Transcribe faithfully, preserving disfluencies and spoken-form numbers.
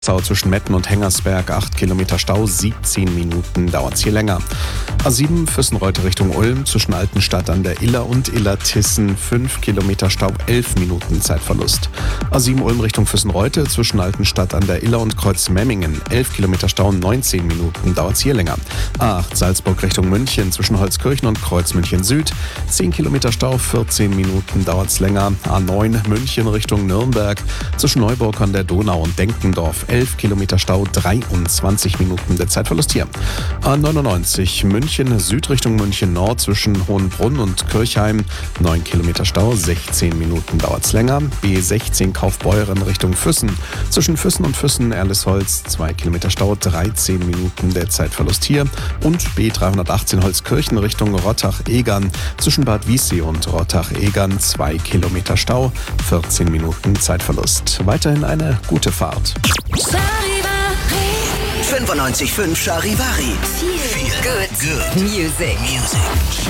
Zau zwischen Metten und Hengersberg, acht Kilometer Stau, siebzehn Minuten dauert's hier länger. A sieben Füssenreuth Richtung Ulm, zwischen Altenstadt an der Iller und Illertissen, fünf Kilometer Stau, elf Minuten Zeitverlust. A sieben Ulm Richtung Füssenreuth, zwischen Altenstadt an der Iller und Kreuzmemmingen, elf Kilometer Stau, neunzehn Minuten dauert's hier länger. A acht Salzburg Richtung München, zwischen Holzkirchen und Kreuzmünchen Süd, zehn Kilometer Stau, vierzehn Minuten dauert's länger. A neun München Richtung Nürnberg, zwischen Neuburg an der Donau und Denkendorf, elf Kilometer Stau, dreiundzwanzig Minuten der Zeitverlust hier. A neunundneunzig München Süd Richtung München Nord, zwischen Hohenbrunn und Kirchheim, neun Kilometer Stau, sechzehn Minuten dauert's länger. B sechzehn Kaufbeuren Richtung Füssen, zwischen Füssen und Füssen-Erlisholz, zwei Kilometer Stau, dreizehn Minuten der Zeitverlust hier. Und B dreihundertachtzehn Holzkirchen Richtung Rottach-Egern, zwischen Bad Wiessee und Rottach-Egern, zwei Kilometer Stau, vierzehn Minuten Zeitverlust. Weiterhin eine gute Fahrt. fünfundneunzig Komma fünf Charivari. Feel good. Good music. Music.